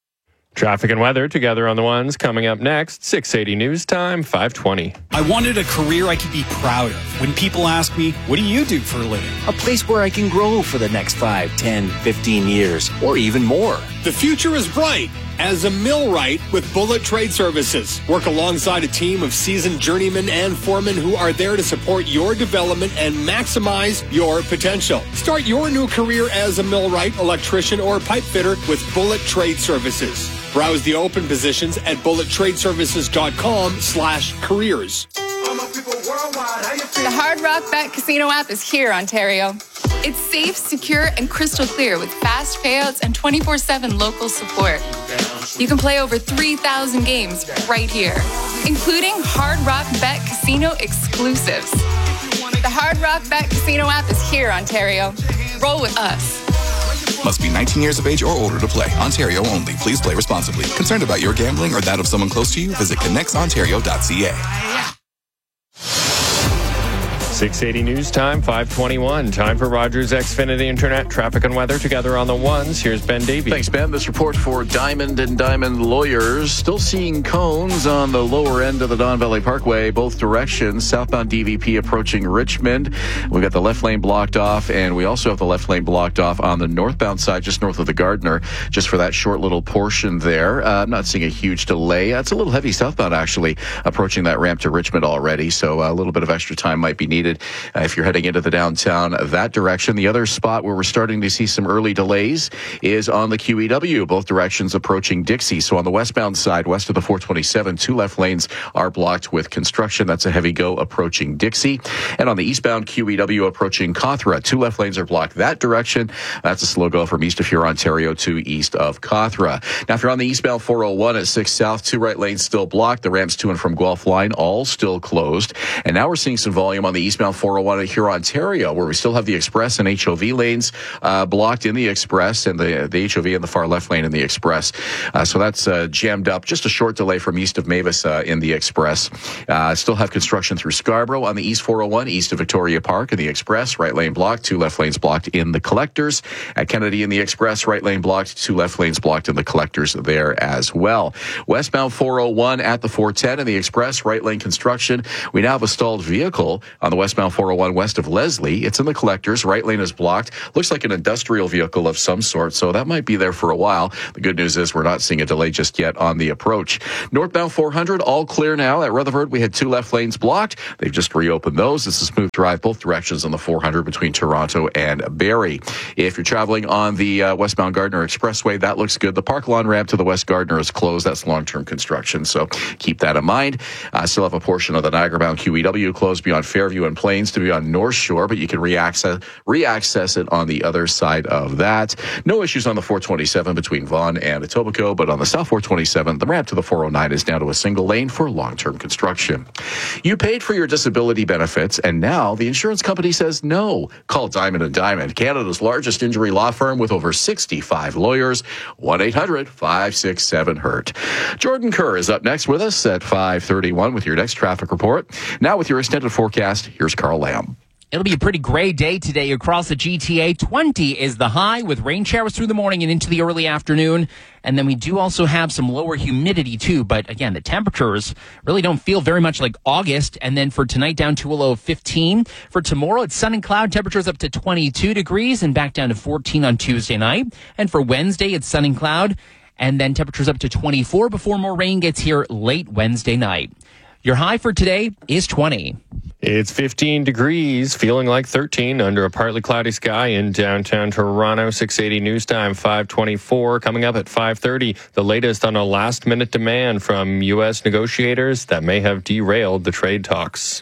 Traffic and weather together on the ones coming up next. six eighty News Time, five twenty. I wanted a career I could be proud of. When people ask me, what do you do for a living? A place where I can grow for the next five, ten, fifteen years, or even more. The future is bright as a millwright with Bullet Trade Services. Work alongside a team of seasoned journeymen and foremen who are there to support your development and maximize your potential. Start your new career as a millwright, electrician, or pipe fitter with Bullet Trade Services. Browse the open positions at bullet trade services dot com slash careers. The Hard Rock Bet Casino app is here, Ontario. It's safe, secure, and crystal clear with fast payouts and twenty-four seven local support. You can play over three thousand games right here, including Hard Rock Bet Casino exclusives. The Hard Rock Bet Casino app is here, Ontario. Roll with us. Must be nineteen years of age or older to play. Ontario only. Please play responsibly. Concerned about your gambling or that of someone close to you? Visit connects ontario dot c a. six eighty news time, five twenty-one. Time for Rogers Xfinity Internet traffic and weather together on the ones. Here's Ben Davey. Thanks, Ben. This report for Diamond and Diamond Lawyers. Still seeing cones on the lower end of the Don Valley Parkway, both directions. Southbound D V P approaching Richmond. We've got the left lane blocked off, and we also have the left lane blocked off on the northbound side, just north of the Gardner, just for that short little portion there. Uh, I'm not seeing a huge delay. Uh, it's a little heavy southbound, actually, approaching that ramp to Richmond already, so a little bit of extra time might be needed uh, if you're heading into the downtown that direction. The other spot where we're starting to see some early delays is on the Q E W, both directions approaching Dixie. So on the westbound side, west of the four twenty-seven, two left lanes are blocked with construction. That's a heavy go approaching Dixie. And on the eastbound Q E W approaching Cawthra, two left lanes are blocked that direction. That's a slow go from east of Huron, Ontario to east of Cawthra. Now, if you're on the eastbound four oh one at six South, two right lanes still blocked. The ramps to and from Guelph line all still closed. And now we're seeing some volume on the eastbound four oh one at Huron, Ontario, where we still have the express and H O V lanes uh, blocked in the express, and the the H O V in the far left lane in the express. Uh, so that's uh, jammed up. Just a short delay from east of Mavis uh, in the express. Uh, still have construction through Scarborough on the east four oh one, east of Victoria Park in the express. Right lane blocked, two left lanes blocked in the collectors. At Kennedy in the express, right lane blocked, two left lanes blocked in the collectors there as well. Westbound four oh one at the four ten in the express, right lane construction. We now have a stalled vehicle on the westbound four oh one west of Leslie. It's in the collectors. Right lane is blocked. Looks like an industrial vehicle of some sort, so that might be there for a while. The good news is we're not seeing a delay just yet on the approach. Northbound four hundred, all clear now. At Rutherford, we had two left lanes blocked. They've just reopened those. It's a smooth drive both directions on the four hundred between Toronto and Barrie. If you're traveling on the uh, westbound Gardner Expressway, that looks good. The Park Lawn ramp to the West Gardner is closed. That's long-term construction, so keep that in mind. I uh, still have a portion of the Niagara-bound Q E W closed beyond Fairview and Plains to be on North Shore, but you can re-access, re-access it on the other side of that. No issues on the four twenty-seven between Vaughan and Etobicoke, but on the South four twenty-seven, the ramp to the four oh nine is down to a single lane for long-term construction. You paid for your disability benefits, and now the insurance company says no. Call Diamond and Diamond, Canada's largest injury law firm with over sixty-five lawyers. one eight hundred five six seven hurt. Jordan Kerr is up next with us at five thirty-one with your next traffic report. Now with your extended forecast, here's Carl Lamb. It'll be a pretty gray day today across the G T A. twenty is the high with rain showers through the morning and into the early afternoon. And then we do also have some lower humidity too. But again, the temperatures really don't feel very much like August. And then for tonight, down to a low of fifteen. For tomorrow, it's sun and cloud. Temperatures up to twenty-two degrees and back down to fourteen on Tuesday night. And for Wednesday, it's sun and cloud. And then temperatures up to twenty-four before more rain gets here late Wednesday night. Your high for today is twenty. It's fifteen degrees, feeling like thirteen under a partly cloudy sky in downtown Toronto. six eighty news time, five twenty-four. Coming up at five thirty, the latest on a last-minute demand from U S negotiators that may have derailed the trade talks.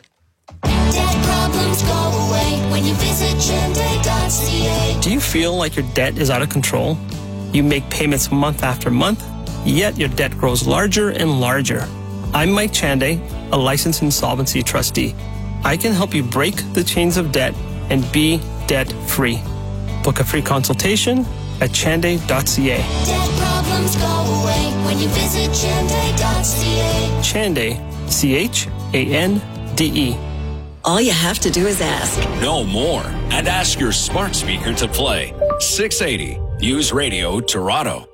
Debt problems go away when you visit Chende dot C A. Do you feel like your debt is out of control? You make payments month after month, yet your debt grows larger and larger. I'm Mike Chande, a licensed insolvency trustee. I can help you break the chains of debt and be debt-free. Book a free consultation at chande dot c a. Debt problems go away when you visit Chende dot C A. Chande, C H A N D E. All you have to do is ask. Know more and ask your smart speaker to play. six eighty News Radio Toronto.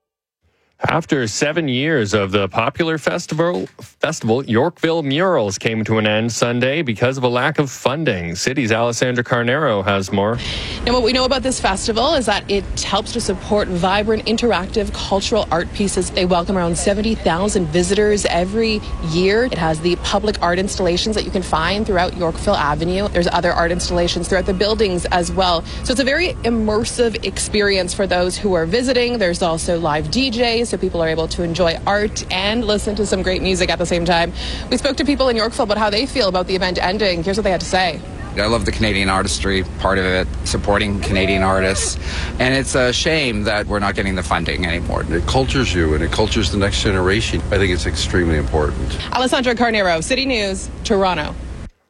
After seven years of the popular festival, festival, Yorkville Murals came to an end Sunday because of a lack of funding. City's Alessandra Carnero has more. Now, what we know about this festival is that it helps to support vibrant, interactive cultural art pieces. They welcome around seventy thousand visitors every year. It has the public art installations that you can find throughout Yorkville Avenue. There's other art installations throughout the buildings as well. So it's a very immersive experience for those who are visiting. There's also live D Js, so people are able to enjoy art and listen to some great music at the same time. We spoke to people in Yorkville about how they feel about the event ending. Here's what they had to say. I love the Canadian artistry part of it, supporting Canadian artists, and it's a shame that we're not getting the funding anymore. It cultures you, and it cultures the next generation. I think it's extremely important. Alessandra Carnero, City News, Toronto.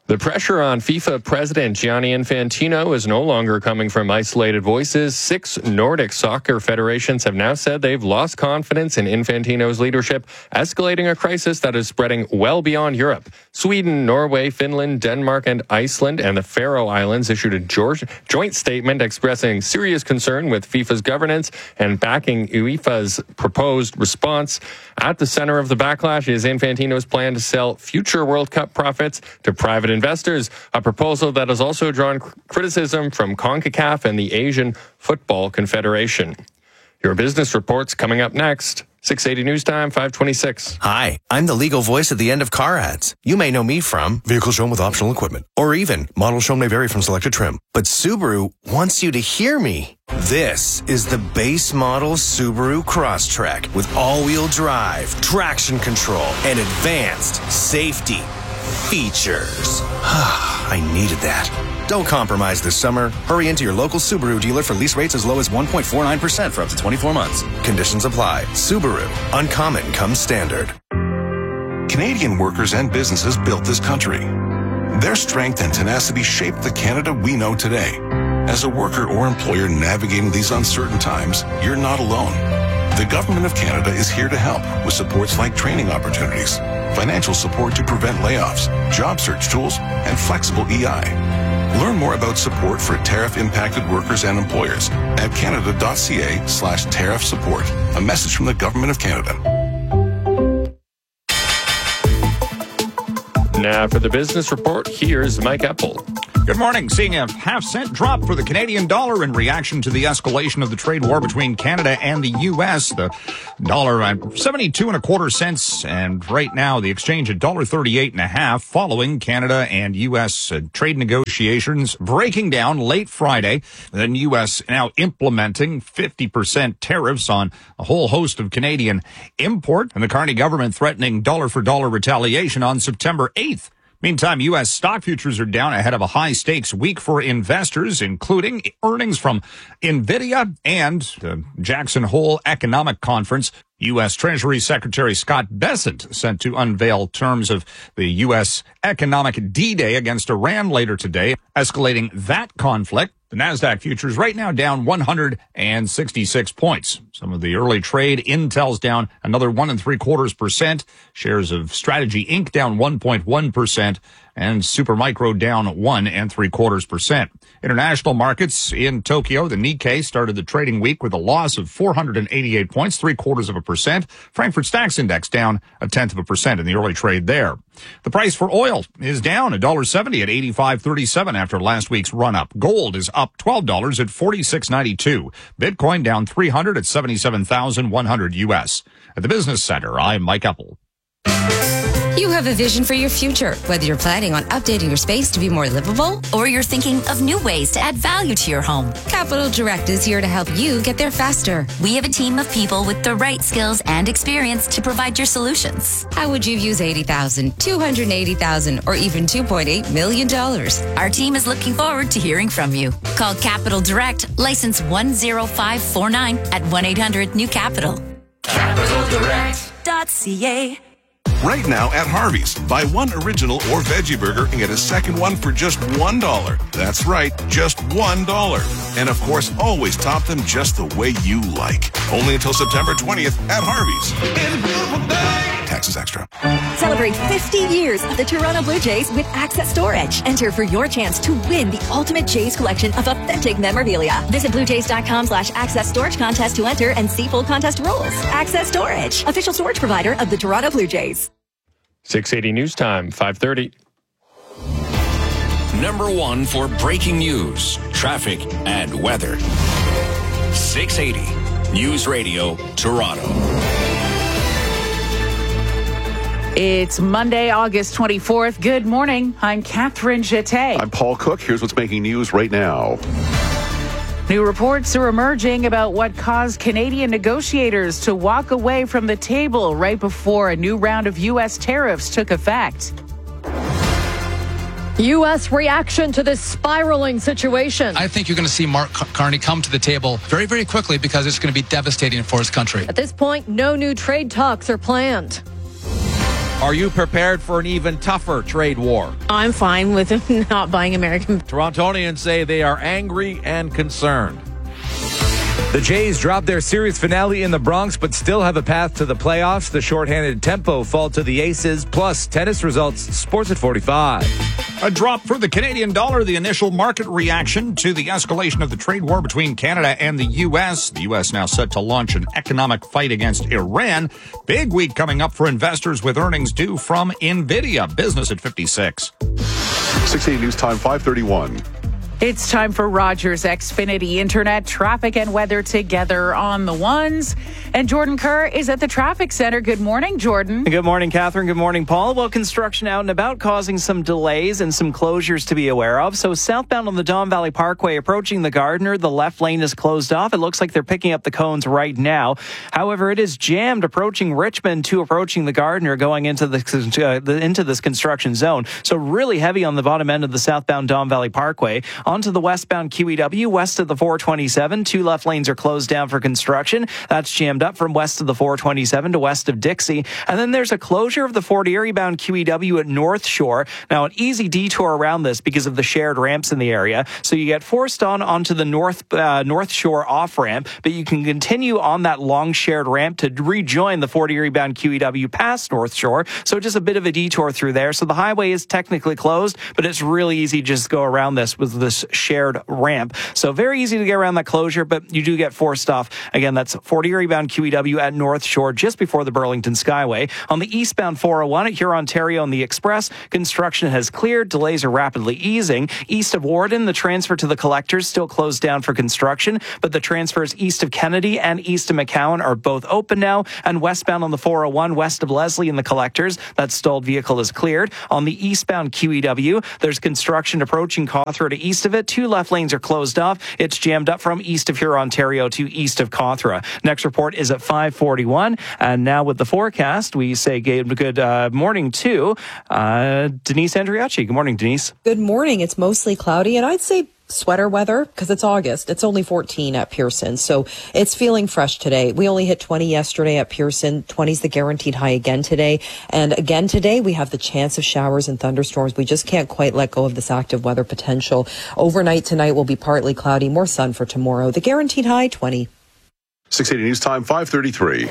The pressure on FIFA president Gianni Infantino is no longer coming from isolated voices. Six Nordic soccer federations have now said they've lost confidence in Infantino's leadership, escalating a crisis that is spreading well beyond Europe. Sweden, Norway, Finland, Denmark, and Iceland and the Faroe Islands issued a joint statement expressing serious concern with FIFA's governance and backing UEFA's proposed response. At the center of the backlash is Infantino's plan to sell future World Cup profits to private investors, a proposal that has also drawn criticism from CONCACAF and the Asian Football Confederation. Your business reports coming up next. six eighty News Time, five twenty-six. Hi, I'm the legal voice at the end of car ads. You may know me from vehicle shown with optional equipment, or even model shown may vary from selected trim. But Subaru wants you to hear me. This is the base model Subaru Crosstrek with all-wheel drive, traction control, and advanced safety features. I needed that. Don't compromise this summer. Hurry into your local Subaru dealer for lease rates as low as one point four nine percent for up to twenty-four months. Conditions apply. Subaru. Uncommon comes standard. Canadian workers and businesses built this country. Their strength and tenacity shaped the Canada we know today. As a worker or employer navigating these uncertain times, you're not alone. The Government of Canada is here to help with supports like training opportunities, financial support to prevent layoffs, job search tools, and flexible E I. Learn more about support for tariff-impacted workers and employers at canada.ca slash tariff support. A message from the Government of Canada. Now for the business report, here's Mike Eppel. Good morning. Seeing a half cent drop for the Canadian dollar in reaction to the escalation of the trade war between Canada and the U S. The dollar at seventy-two and a quarter cents, and right now the exchange at one dollar thirty-eight and a half, following Canada and U S uh, trade negotiations breaking down late Friday. Then U S now implementing fifty percent tariffs on a whole host of Canadian import, and the Carney government threatening dollar for dollar retaliation on September eighth. Meantime, U S stock futures are down ahead of a high-stakes week for investors, including earnings from NVIDIA and the Jackson Hole Economic Conference. U S Treasury Secretary Scott Bessent set to unveil terms of the U S economic D-Day against Iran later today, escalating that conflict. The NASDAQ futures right now down one hundred sixty-six points. Some of the early trade, Intel's down another one and three quarters percent. Shares of Strategy Incorporated down one point one percent. And Supermicro down one and three quarters percent. International markets in Tokyo, the Nikkei started the trading week with a loss of four hundred eighty-eight points, three quarters of a percent. Frankfurt Stax Index down a tenth of a percent in the early trade there. The price for oil is down one dollar seventy at eighty-five thirty-seven after last week's run up. Gold is up twelve dollars at forty-six ninety-two. Bitcoin down three hundred at seventy-seven thousand one hundred U S. At the Business Center, I'm Mike Eppel. You have a vision for your future, whether you're planning on updating your space to be more livable or you're thinking of new ways to add value to your home. Capital Direct is here to help you get there faster. We have a team of people with the right skills and experience to provide your solutions. How would you use eighty thousand dollars, two hundred eighty thousand dollars, or even two point eight million dollars? Our team is looking forward to hearing from you. Call Capital Direct, license one zero five four nine at one eight hundred new capital. capital direct dot c a. Right now at Harvey's, buy one original or veggie burger and get a second one for just one dollar. That's right, just one dollar. And of course, always top them just the way you like. Only until September twentieth at Harvey's. It's a beautiful day. Taxes extra. Celebrate fifty years of the Toronto Blue Jays with Access Storage. Enter for your chance to win the ultimate Jays collection of authentic memorabilia. Visit bluejays.com slash access storage contest to enter and see full contest rules. Access Storage, official storage provider of the Toronto Blue Jays. six eighty News Time, five thirty. Number one for breaking news, traffic, and weather. six eighty News Radio, Toronto. It's Monday, August twenty-fourth. Good morning. I'm Catherine Jeté. I'm Paul Cook. Here's what's making news right now. New reports are emerging about what caused Canadian negotiators to walk away from the table right before a new round of U S tariffs took effect. U S reaction to this spiraling situation. I think you're going to see Mark Carney come to the table very, very quickly because it's going to be devastating for his country. At this point, no new trade talks are planned. Are you prepared for an even tougher trade war? I'm fine with not buying American. Torontonians say they are angry and concerned. The Jays dropped their series finale in the Bronx, but still have a path to the playoffs. The shorthanded tempo fall to the Aces, plus tennis results. Sports at forty-five. A drop for the Canadian dollar, the initial market reaction to the escalation of the trade war between Canada and the U S. The U S now set to launch an economic fight against Iran. Big week coming up for investors with earnings due from NVIDIA. Business at fifty-six. six eighty News Time, five thirty-one. It's time for Rogers Xfinity Internet traffic and weather together on the ones. And Jordan Kerr is at the traffic center. Good morning, Jordan. Good morning, Catherine. Good morning, Paul. Well, construction out and about causing some delays and some closures to be aware of. So southbound on the Don Valley Parkway approaching the Gardiner, the left lane is closed off. It looks like they're picking up the cones right now. However, it is jammed approaching Richmond to approaching the Gardiner going into the, uh, the into this construction zone. So really heavy on the bottom end of the southbound Don Valley Parkway. Onto the westbound Q E W, west of the four twenty-seven. Two left lanes are closed down for construction. That's jammed up from west of the four twenty-seven to west of Dixie. And then there's a closure of the Fort Erie bound Q E W at North Shore. Now, an easy detour around this because of the shared ramps in the area. So you get forced on onto the North uh, North Shore off-ramp, but you can continue on that long shared ramp to rejoin the Fort Erie bound Q E W past North Shore. So just a bit of a detour through there. So the highway is technically closed, but it's really easy to just go around this with this shared ramp. So very easy to get around that closure, but you do get forced off. Again, that's Fort Erie bound Q E W at North Shore just before the Burlington Skyway. On the eastbound four oh one at Huron-Ontario on the Express, construction has cleared. Delays are rapidly easing. East of Warden, the transfer to the collectors still closed down for construction, but the transfers east of Kennedy and east of McCowan are both open now. And westbound on the four oh one west of Leslie and the collectors, that stalled vehicle is cleared. On the eastbound Q E W, there's construction approaching Cawthra to east of it. Two left lanes are closed off. It's jammed up from east of Huron-Ontario to east of Cawthra. Next report is at five forty-one. And now with the forecast, we say good uh, morning to uh, Denise Andriacci. Good morning, Denise. Good morning. It's mostly cloudy, and I'd say sweater weather because it's August. It's only fourteen at Pearson, so it's feeling fresh today. We only hit twenty yesterday at Pearson. twenty is the guaranteed high again today. And again today, we have the chance of showers and thunderstorms. We just can't quite let go of this active weather potential. Overnight tonight will be partly cloudy, more sun for tomorrow. The guaranteed high, twenty. six eighty News Time, five thirty-three.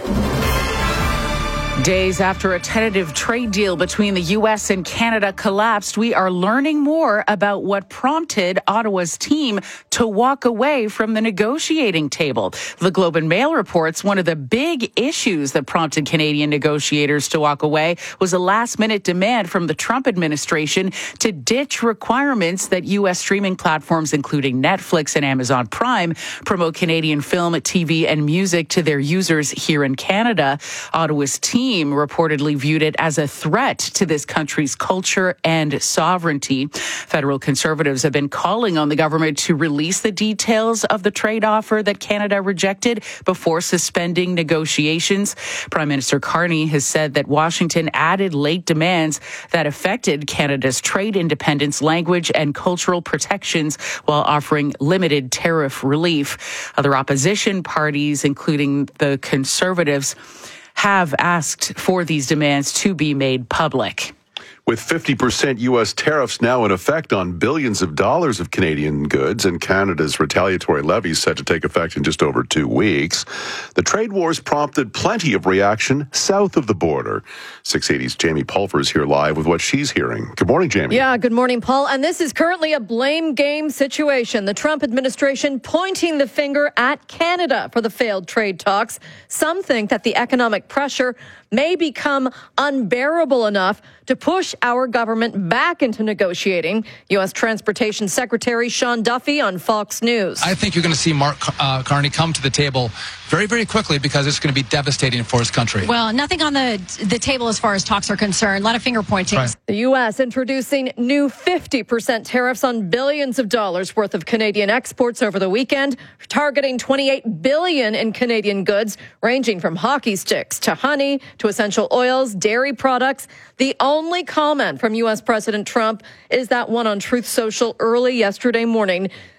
Days after a tentative trade deal between the U S and Canada collapsed, we are learning more about what prompted Ottawa's team to walk away from the negotiating table. The Globe and Mail reports one of the big issues that prompted Canadian negotiators to walk away was a last-minute demand from the Trump administration to ditch requirements that U S streaming platforms, including Netflix and Amazon Prime, promote Canadian film, T V, and music to their users here in Canada. Ottawa's team reportedly viewed it as a threat to this country's culture and sovereignty. Federal Conservatives have been calling on the government to release the details of the trade offer that Canada rejected before suspending negotiations. Prime Minister Carney has said that Washington added late demands that affected Canada's trade independence, language, and cultural protections while offering limited tariff relief. Other opposition parties, including the Conservatives, have asked for these demands to be made public. With fifty percent U S tariffs now in effect on billions of dollars of Canadian goods and Canada's retaliatory levies set to take effect in just over two weeks, the trade wars prompted plenty of reaction south of the border. six eighty's Jamie Pulver is here live with what she's hearing. Good morning, Jamie. Yeah, good morning, Paul. And this is currently a blame game situation. The Trump administration pointing the finger at Canada for the failed trade talks. Some think that the economic pressure may become unbearable enough to push our government back into negotiating. U S Transportation Secretary Sean Duffy on Fox News. I think you're going to see Mark uh, Carney come to the table very, very quickly because it's going to be devastating for his country. Well, nothing on the the table as far as talks are concerned. A lot of finger pointing. Right. The U S introducing new fifty percent tariffs on billions of dollars worth of Canadian exports over the weekend, targeting twenty-eight billion dollars in Canadian goods, ranging from hockey sticks to honey to essential oils, dairy products. The only comment from U S President Trump is that one on Truth Social early yesterday morning.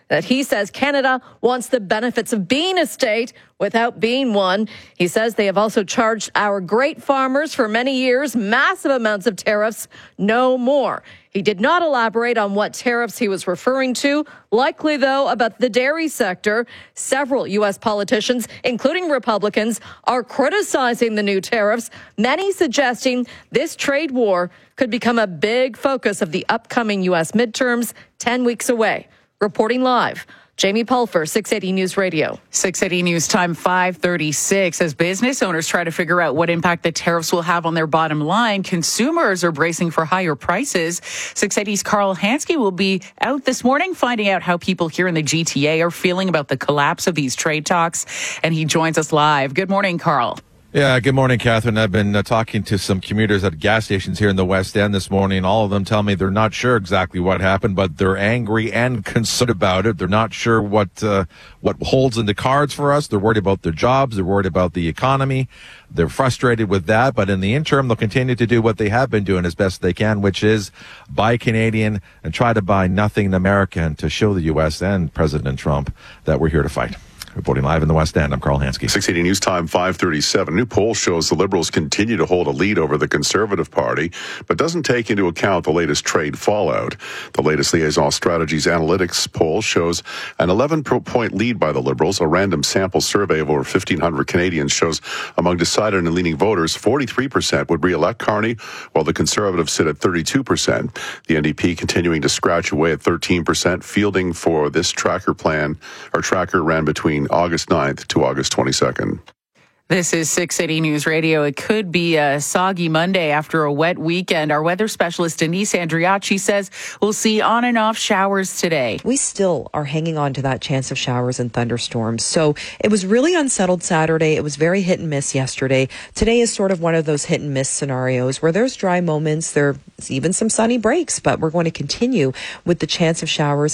that he says Canada wants the benefits of being a state without being one. He says they have also charged our great farmers for many years massive amounts of tariffs, no more. He did not elaborate on what tariffs he was referring to, likely, though, about the dairy sector. Several U S politicians, including Republicans, are criticizing the new tariffs, many suggesting this trade war could become a big focus of the upcoming U S midterms ten weeks away. Reporting live, Jamie Pulfer, six eighty News Radio. six eighty News Time, five thirty-six. As business owners try to figure out what impact the tariffs will have on their bottom line, consumers are bracing for higher prices. six eighty's Carl Hansky will be out this morning finding out how people here in the G T A are feeling about the collapse of these trade talks. And he joins us live. Good morning, Carl. Yeah, good morning, Catherine. I've been uh, talking to some commuters at gas stations here in the West End this morning. All of them tell me they're not sure exactly what happened, but they're angry and concerned about it. They're not sure what uh, what holds in the cards for us. They're worried about their jobs. They're worried about the economy. They're frustrated with that. But in the interim, they'll continue to do what they have been doing as best they can, which is buy Canadian and try to buy nothing American to show the U S and President Trump that we're here to fight. Reporting live in the West End, I'm Carl Hansky. six eighty News Time, five thirty-seven. New poll shows the Liberals continue to hold a lead over the Conservative Party, but doesn't take into account the latest trade fallout. The latest Liaison Strategies Analytics poll shows an eleven-point lead by the Liberals. A random sample survey of over fifteen hundred Canadians shows among decided and leaning voters, forty-three percent would re-elect Carney, while the Conservatives sit at thirty-two percent. The N D P continuing to scratch away at thirteen percent. Fielding for this tracker plan, or tracker ran between August ninth to August twenty-second. This is six eighty News Radio. It could be a soggy Monday after a wet weekend. Our weather specialist, Denise Andriacci, says we'll see on and off showers today. We still are hanging on to that chance of showers and thunderstorms. So it was really unsettled Saturday. It was very hit and miss yesterday. Today is sort of one of those hit and miss scenarios where there's dry moments. There's even some sunny breaks, but we're going to continue with the chance of showers